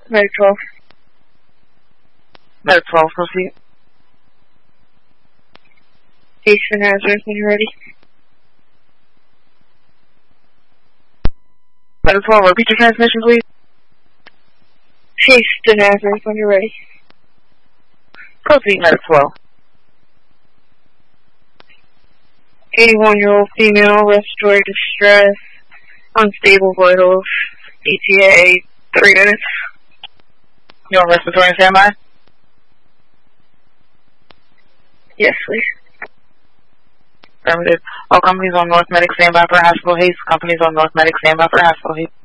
Medic 12. Medic 12, proceed. Houston Hazard, when you're ready. Medic 12, repeat your transmission, please. Houston Hazard, when you're ready. Proceed, Medic 12. 81-year-old female, respiratory distress, unstable vitals, ETA 3 minutes. You're on respiratory and standby? Yes, please. Affirmative. All companies on North Medic standby for hospital haste. Companies on North Medic standby for hospital haste.